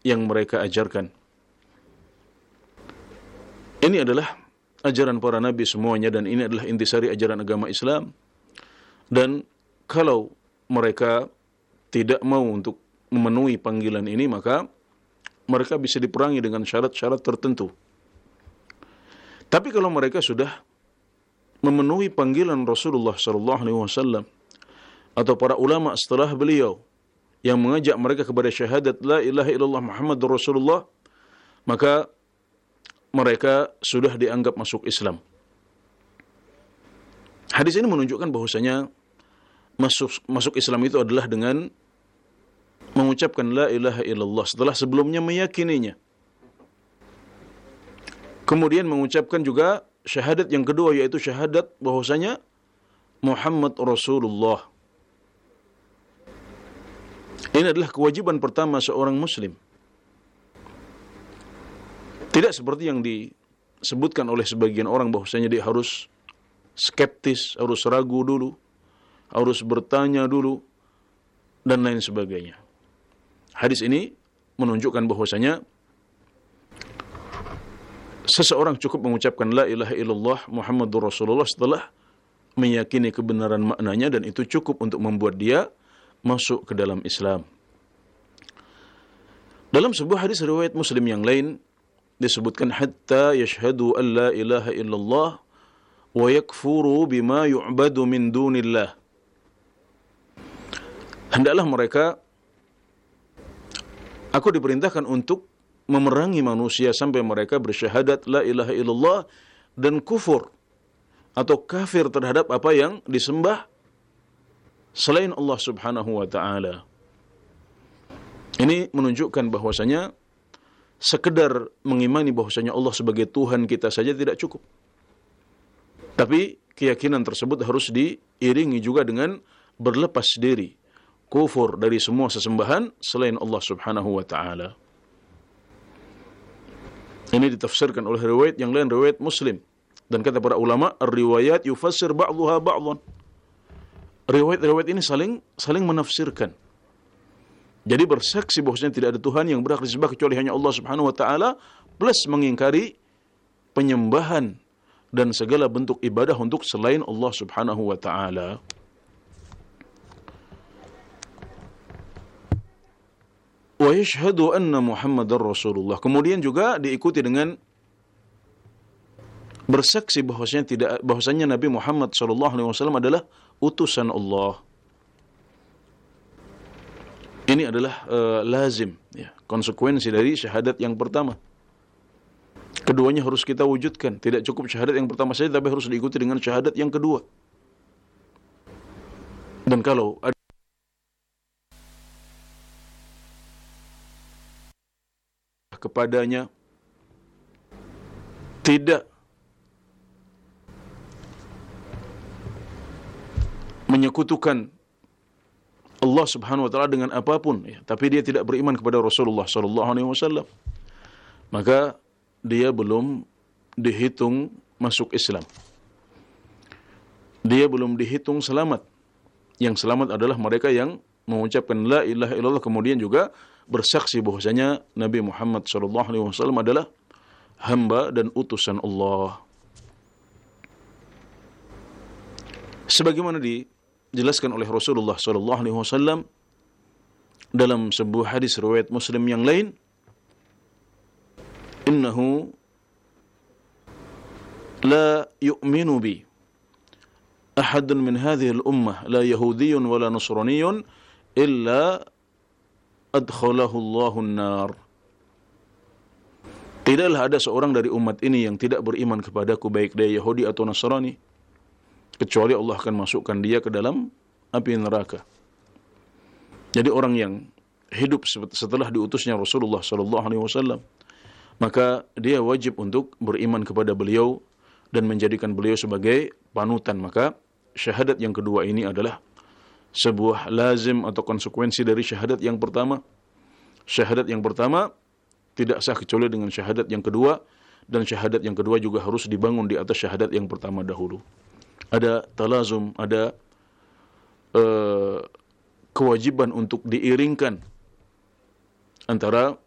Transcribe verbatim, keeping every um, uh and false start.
yang mereka ajarkan. Ini adalah ajaran para nabi semuanya, dan ini adalah intisari ajaran agama Islam. Dan kalau mereka tidak mau untuk memenuhi panggilan ini, maka mereka bisa diperangi dengan syarat-syarat tertentu. Tapi kalau mereka sudah memenuhi panggilan Rasulullah sallallahu alaihi wasallam atau para ulama setelah beliau yang mengajak mereka kepada syahadat la ilaha illallah Muhammadur Rasulullah, maka mereka sudah dianggap masuk Islam. Hadis ini menunjukkan bahwasanya masuk masuk Islam itu adalah dengan mengucapkan la ilaha illallah setelah sebelumnya meyakininya. Kemudian mengucapkan juga syahadat yang kedua, yaitu syahadat bahwasanya Muhammad Rasulullah. Ini adalah kewajiban pertama seorang muslim. Tidak seperti yang disebutkan oleh sebagian orang bahwasanya dia harus skeptis, harus ragu dulu, harus bertanya dulu, dan lain sebagainya. Hadis ini menunjukkan bahwasanya seseorang cukup mengucapkan la ilaha illallah Muhammadur Rasulullah setelah meyakini kebenaran maknanya, dan itu cukup untuk membuat dia masuk ke dalam Islam. Dalam sebuah hadis riwayat Muslim yang lain disebutkan hatta yashhadu an la ilaha illallah wa yakfuru bima yu'badu min dunillah. Hendaklah mereka, aku diperintahkan untuk memerangi manusia sampai mereka bersyahadat la ilaha illallah dan kufur atau kafir terhadap apa yang disembah selain Allah Subhanahu wa taala. Ini menunjukkan bahwasanya sekedar mengimani bahwasanya Allah sebagai Tuhan kita saja tidak cukup. Tapi keyakinan tersebut harus diiringi juga dengan berlepas diri, kufur dari semua sesembahan selain Allah Subhanahu wa taala. Ini ditafsirkan oleh riwayat yang lain, riwayat Muslim. Dan kata para ulama, ar-riwayat yufassir ba'dhuha ba'dhan. Riwayat-riwayat ini saling saling menafsirkan. Jadi bersaksi bahwasanya tidak ada Tuhan yang berhak disembah kecuali hanya Allah Subhanahu wa taala, plus mengingkari penyembahan dan segala bentuk ibadah untuk selain Allah Subhanahu wa taala. Wa yashhadu anna Muhammadar Rasulullah. Kemudian juga diikuti dengan bersaksi bahwasanya tidak bahwasanya Nabi Muhammad sallallahu alaihi wasallam adalah utusan Allah. Ini adalah uh, lazim, ya, konsekuensi dari syahadat yang pertama. Keduanya harus kita wujudkan. Tidak cukup syahadat yang pertama saja, tapi harus diikuti dengan syahadat yang kedua. Dan kalau ada kepadanya tidak menyekutukan Allah Subhanahu wa taala dengan apapun, ya, tapi dia tidak beriman kepada Rasulullah sallallahu alaihi wasallam, maka dia belum dihitung masuk Islam. Dia belum dihitung selamat. Yang selamat adalah mereka yang mengucapkan la ilaha illallah kemudian juga bersaksi bahwasanya Nabi Muhammad sallallahu alaihi wasallam adalah hamba dan utusan Allah. Sebagaimana dijelaskan oleh Rasulullah sallallahu alaihi wasallam dalam sebuah hadis riwayat Muslim yang lain, innahu la yu'minu bi ahadun min hadhihi al-ummah la yahudiyyun wala nasraniyyun illa adkhalahu Allahu an-nar. Tidaklah ada seorang dari umat ini yang tidak beriman kepadaku, baik dia Yahudi atau Nasrani, kecuali Allah akan masukkan dia ke dalam api neraka. Jadi orang yang hidup setelah diutusnya Rasulullah sallallahu alaihi wasallam, maka dia wajib untuk beriman kepada beliau dan menjadikan beliau sebagai panutan. Maka syahadat yang kedua ini adalah sebuah lazim atau konsekuensi dari syahadat yang pertama. Syahadat yang pertama tidak sah kecuali dengan syahadat yang kedua, dan syahadat yang kedua juga harus dibangun di atas syahadat yang pertama dahulu. Ada talazum, ada uh, kewajiban untuk diiringkan antara